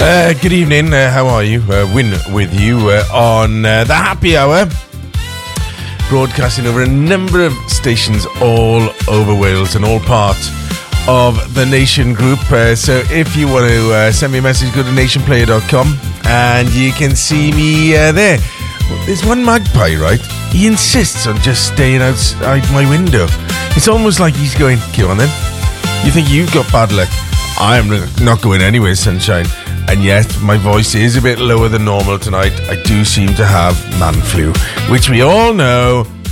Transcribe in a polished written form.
Good evening, how are you? Win with you on the Happy Hour, broadcasting over a number of stations all over Wales and all part of the Nation Group. So if you want to send me a message, go to nationplayer.com and you can see me there. There's one magpie, right? He insists on just staying outside my window. It's almost like he's going, "Come on then. You think you've got bad luck? I am not going anywhere, sunshine." And yet, my voice is a bit lower than normal tonight. I do seem to have man flu, which we all know